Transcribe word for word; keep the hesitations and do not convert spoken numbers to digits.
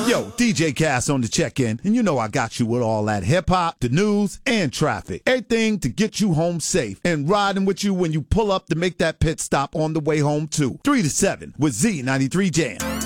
Yo, D J Cass on the check-in, and you know I got you with all that hip-hop, the news, and traffic. Everything to get you home safe and riding with you when you pull up to make that pit stop on the way home too. three to seven with Z ninety-three Jam.